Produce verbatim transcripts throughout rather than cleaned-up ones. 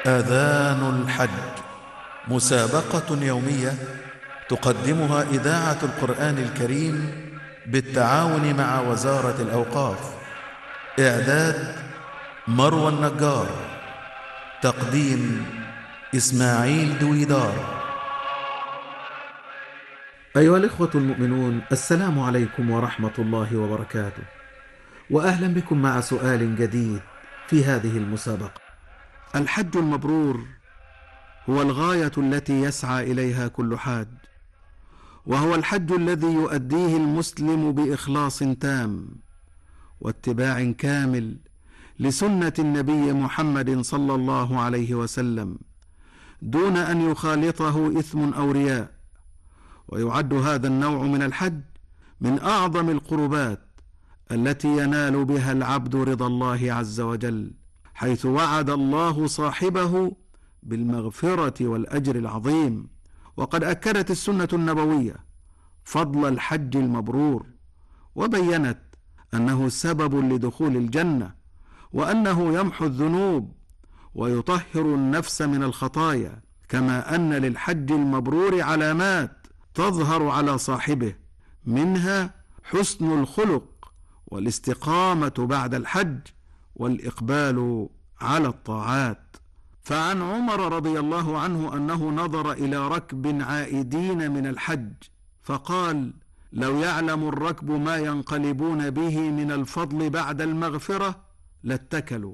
آذان الحج، مسابقة يومية تقدمها إذاعة القرآن الكريم بالتعاون مع وزارة الأوقاف. إعداد مروى النجار، تقديم إسماعيل دويدار. أيها الإخوة المؤمنون، السلام عليكم ورحمة الله وبركاته، وأهلا بكم مع سؤال جديد في هذه المسابقة. الحج المبرور هو الغاية التي يسعى إليها كل حاج، وهو الحج الذي يؤديه المسلم بإخلاص تام واتباع كامل لسنة النبي محمد صلى الله عليه وسلم، دون أن يخالطه إثم أو رياء. ويعد هذا النوع من الحج من أعظم القربات التي ينال بها العبد رضا الله عز وجل، حيث وعد الله صاحبه بالمغفرة والأجر العظيم. وقد أكدت السنة النبوية فضل الحج المبرور، وبينت أنه سبب لدخول الجنة، وأنه يمحو الذنوب ويطهر النفس من الخطايا، كما أن للحج المبرور علامات تظهر على صاحبه، منها حسن الخلق والاستقامة بعد الحج والإقبال على الطاعات. فعن عمر رضي الله عنه أنه نظر إلى ركب عائدين من الحج فقال: لو يعلم الركب ما ينقلبون به من الفضل بعد المغفرة لاتكلوا،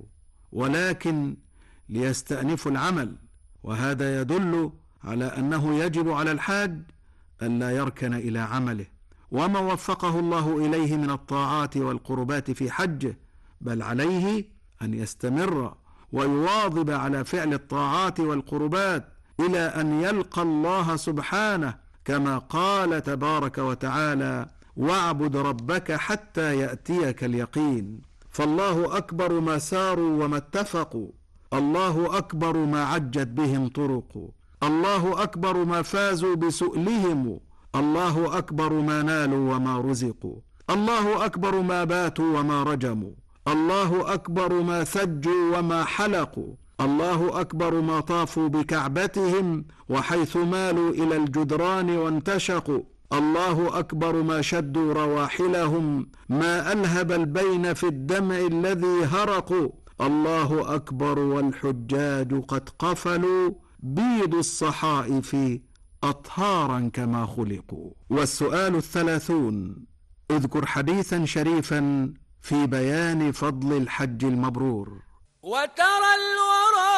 ولكن ليستأنفوا العمل. وهذا يدل على أنه يجب على الحاج ألا يركن إلى عمله وما وفقه الله إليه من الطاعات والقربات في حجه، بل عليه أن يستمر ويواظب على فعل الطاعات والقربات إلى أن يلقى الله سبحانه، كما قال تبارك وتعالى: واعبد ربك حتى يأتيك اليقين. فالله أكبر ما ساروا وما اتفقوا، الله أكبر ما عجت بهم طرق، الله أكبر ما فازوا بسؤلهم، الله أكبر ما نالوا وما رزقوا، الله أكبر ما باتوا وما رجموا، الله أكبر ما ثجوا وما حلقوا، الله أكبر ما طافوا بكعبتهم وحيث مالوا إلى الجدران وانتشقوا، الله أكبر ما شدوا رواحلهم ما ألهب البين في الدمع الذي هرقوا، الله أكبر والحجاج قد قفلوا بيض الصحائف أطهارا كما خلقوا. والسؤال الثلاثون: اذكر حديثا شريفا في بيان فضل الحج المبرور. وترى الورى